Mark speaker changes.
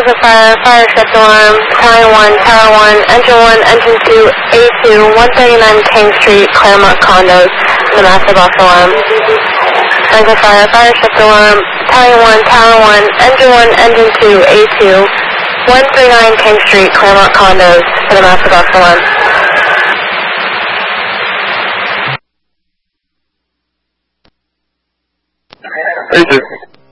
Speaker 1: Anchor fire, fire shift alarm, Tower 1, Engine 1, Engine 2, A2, 139 King Street, Claremont Condos, the master box alarm. Anchor fire, fire shift alarm, Tower 1, Engine 1, Engine 2, A2, 139 King Street, Claremont Condos, for the master box alarm.
Speaker 2: This is